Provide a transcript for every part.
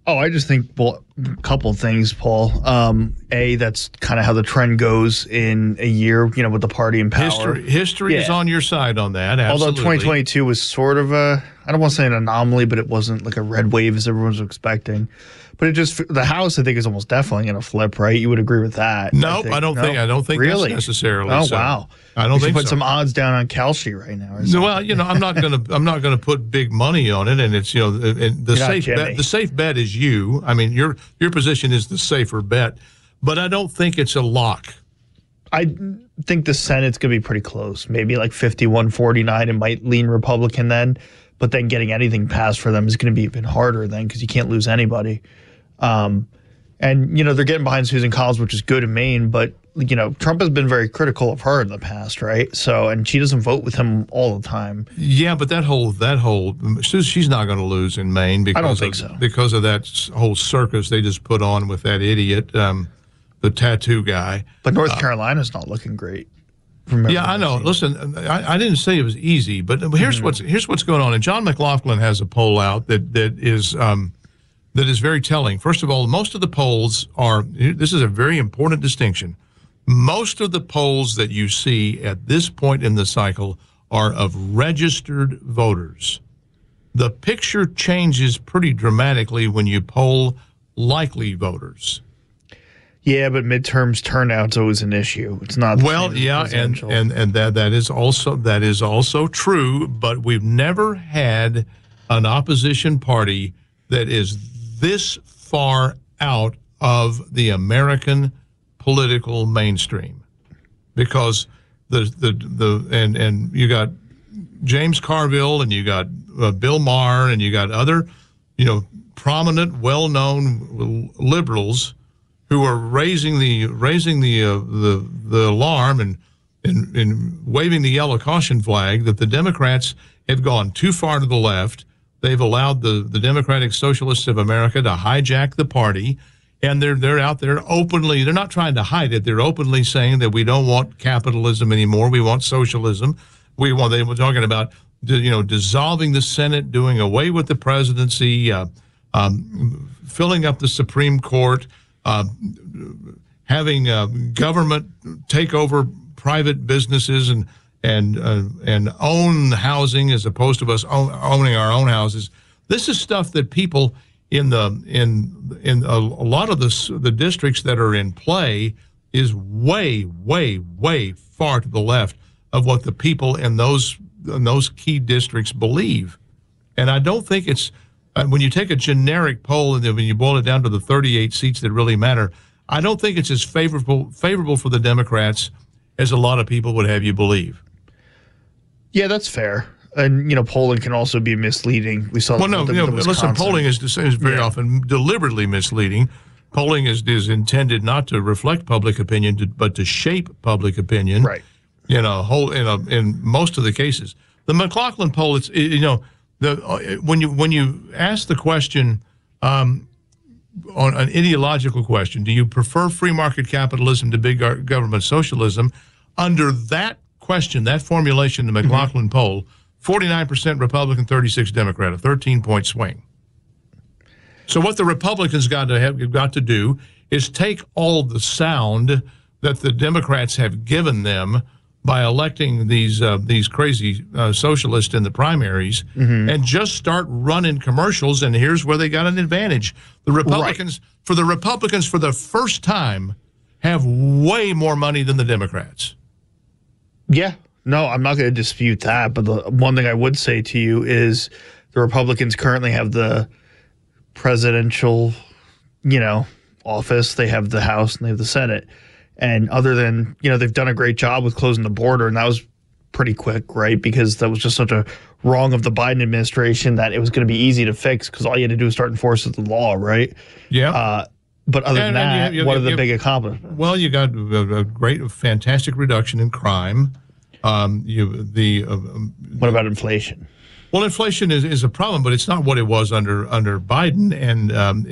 Oh, I just think, well, a couple things, Paul. That's kind of how the trend goes in a year, with the party in power. History is on your side on that, absolutely. Although 2022 was sort of I don't want to say an anomaly, but it wasn't like a red wave as everyone was expecting. But the House, I think, is almost definitely going to flip, right? You would agree with that? No, I don't think really? That's necessarily. Oh, so. Wow! I don't think put so. some odds down on Kalshi right now. Well, I'm not gonna put big money on it, and it's the safe bet is you. I mean, your position is the safer bet, but I don't think it's a lock. I think the Senate's going to be pretty close, maybe like 51-49. It might lean Republican then, but then getting anything passed for them is going to be even harder then because you can't lose anybody. And they're getting behind Susan Collins, which is good in Maine, but Trump has been very critical of her in the past, right? So, and she doesn't vote with him all the time. Yeah, but that whole she's not going to lose in Maine because I don't think so. Because of that whole circus they just put on with that idiot, the tattoo guy. But North Carolina's not looking great. Yeah, I know. Listen, I didn't say it was easy, but here's what's going on. And John McLaughlin has a poll out that is very telling. First of all, most of the polls are. This is a very important distinction. Most of the polls that you see at this point in the cycle are of registered voters. The picture changes pretty dramatically when you poll likely voters. Yeah, but midterms turnout's always an issue. It's not and that is also true, but we've never had an opposition party that is this far out of the American political mainstream, because and you got James Carville and you got Bill Maher and you got other prominent, well-known liberals who are raising the alarm and waving the yellow caution flag that the Democrats have gone too far to the left. They've allowed the Democratic Socialists of America to hijack the party, and they're out there openly. They're not trying to hide it. They're openly saying that we don't want capitalism anymore. We want socialism. They were talking about dissolving the Senate, doing away with the presidency, filling up the Supreme Court, having government take over private businesses and own housing as opposed to us owning our own houses. This is stuff that people in a lot of the districts that are in play is way, way, way far to the left of what the people in those key districts believe. And I don't think it's when you take a generic poll and then when you boil it down to the 38 seats that really matter, I don't think it's as favorable for the Democrats as a lot of people would have you believe. Yeah, that's fair. And, polling can also be misleading. We saw listen, polling is very often deliberately misleading. Polling is intended not to reflect public opinion, but to shape public opinion. Right. In most of the cases. The McLaughlin poll, when you ask the question on an ideological question, do you prefer free market capitalism to big government socialism? Under that question, that formulation, the McLaughlin poll, 49% Republican, 36 Democrat, a 13-point swing. So what the Republicans got to do is take all the sound that the Democrats have given them by electing these crazy socialists in the primaries and just start running commercials, and here's where they got an advantage. The Republicans, for the first time, have way more money than the Democrats. Yeah. No, I'm not going to dispute that, but the one thing I would say to you is the Republicans currently have the presidential, office. They have the House and they have the Senate. And other than, they've done a great job with closing the border, and that was pretty quick, right? Because that was just such a wrong of the Biden administration that it was going to be easy to fix because all you had to do was start enforcing the law, right? Yeah. But other than that, what are the big accomplishments? Well, you got a fantastic reduction in crime. What about inflation? Well, inflation is a problem, but it's not what it was under Biden, and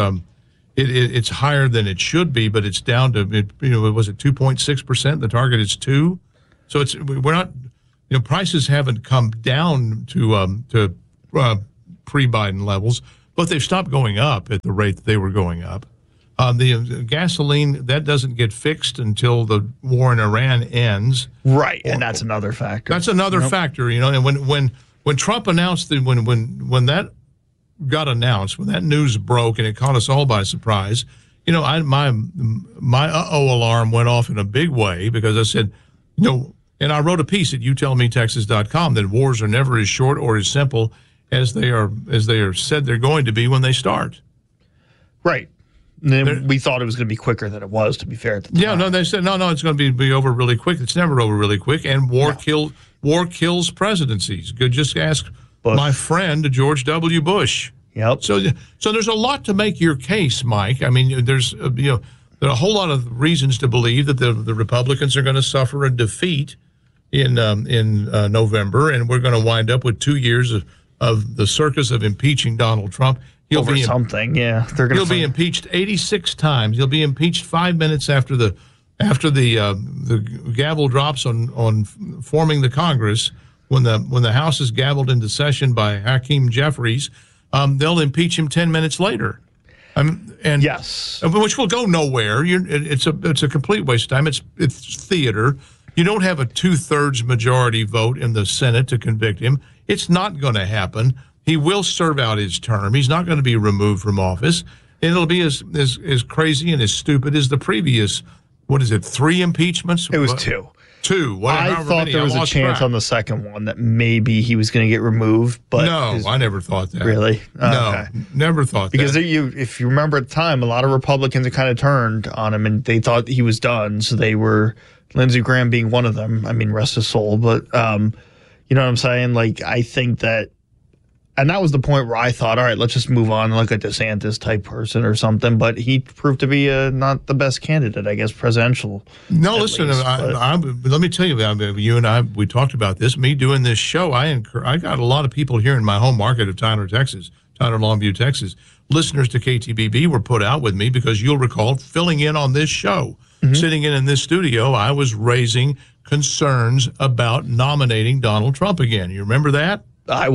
it's higher than it should be, but it's down to was it 2.6%? The target is 2%. So we're not prices haven't come down to pre-Biden levels, but they've stopped going up at the rate that they were going up. The gasoline, that doesn't get fixed until the war in Iran ends. Right, and that's another factor. That's another factor, And when Trump announced that, when that got announced, when that news broke and it caught us all by surprise, my alarm went off in a big way, because I said, and I wrote a piece at youtellmetexas.com that wars are never as short or as simple as they are said they're going to be when they start. Right. And then we thought it was going to be quicker than it was, to be fair at the time. Yeah, no, they said, no, it's going to be over really quick. It's never over really quick. And war kills presidencies. Just ask my friend George W. Bush. Yep. So there's a lot to make your case, Mike. I mean, there are a whole lot of reasons to believe that the Republicans are going to suffer a defeat in November, and we're going to wind up with 2 years of the circus of impeaching Donald Trump. He'll be impeached 86 times. He'll be impeached 5 minutes after the gavel drops on forming the Congress. When the House is gavelled into session by Hakeem Jeffries, they'll impeach him 10 minutes later. Yes, which will go nowhere. It's a complete waste of time. It's theater. You don't have a 2/3 majority vote in the Senate to convict him. It's not going to happen. He will serve out his term. He's not going to be removed from office. It'll be as crazy and as stupid as the previous, 3 impeachments? It was 2. 2. I thought there was a chance on the second one that maybe he was going to get removed, but no, I never thought that. Really? No, never thought because that. If you remember at the time, a lot of Republicans had kind of turned on him, and they thought he was done. So they were, Lindsey Graham being one of them. I mean, rest his soul, but you know what I'm saying? Like, I think that. And that was the point where I thought, all right, let's just move on, like a DeSantis type person or something. But he proved to be not the best candidate, I guess, presidential. No, listen, let me tell you, you and I, we talked about this. Me doing this show, I got a lot of people here in my home market of Tyler, Longview, Texas. Listeners to KTBB were put out with me because you'll recall filling in on this show, sitting in this studio, I was raising concerns about nominating Donald Trump again. You remember that?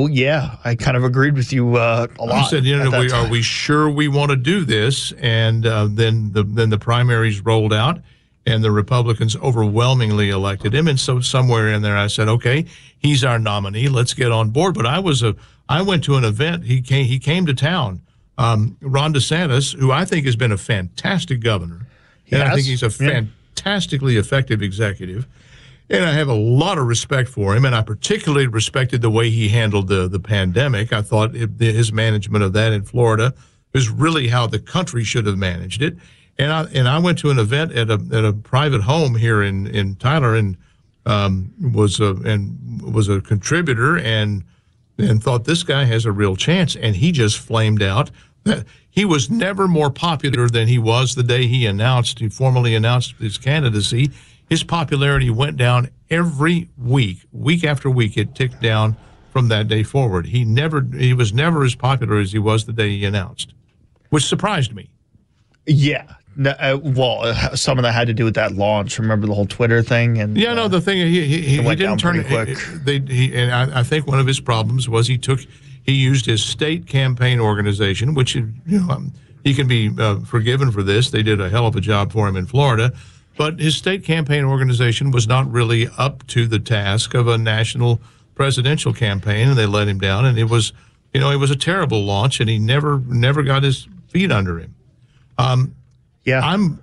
I kind of agreed with you a lot. I said, are we sure we want to do this? And then the primaries rolled out, and the Republicans overwhelmingly elected him. And so somewhere in there, I said, okay, he's our nominee. Let's get on board. But I went to an event. He came to town. Ron DeSantis, who I think has been a fantastic governor, I think he's a fantastically effective executive. And I have a lot of respect for him, and I particularly respected the way he handled the pandemic. I thought his management of that in Florida is really how the country should have managed it. And I went to an event at a private home here in Tyler, and was a contributor, and thought this guy has a real chance. And he just flamed out. That he was never more popular than he was the day he formally announced his candidacy. His popularity went down every week after week. It ticked down from that day forward. He was never as popular as he was the day he announced, which surprised me. Yeah. Some of that had to do with that launch. Remember the whole Twitter thing? And the thing he didn't turn it quick. And I think one of his problems was he used his state campaign organization, which he can be forgiven for this. They did a hell of a job for him in Florida. But his state campaign organization was not really up to the task of a national presidential campaign, and they let him down. And it was a terrible launch, and he never got his feet under him. You and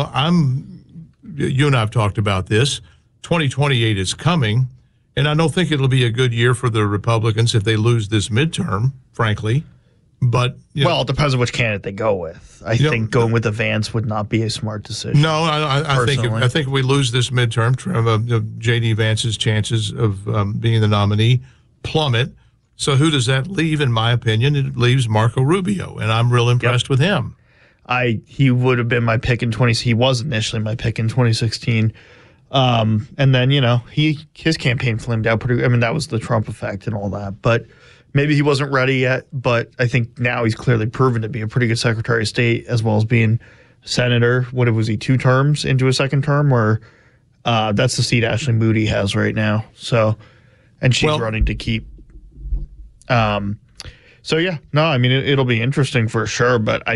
I have talked about this. 2028 is coming, and I don't think it'll be a good year for the Republicans if they lose this midterm, frankly. But it depends on which candidate they go with. I think going with the Vance would not be a smart decision. No, I think if we lose this midterm, J.D. Vance's chances of being the nominee plummet. So who does that leave? In my opinion, it leaves Marco Rubio, and I'm real impressed with him. He would have been my pick in He was initially my pick in 2016, and then his campaign flamed out pretty. I mean, that was the Trump effect and all that, but. Maybe he wasn't ready yet, but I think now he's clearly proven to be a pretty good Secretary of State, as well as being senator. What was he, 2 terms into a second term? Or that's the seat Ashley Moody has right now. So, and she's running to keep. So yeah, no, I mean it'll be interesting for sure, but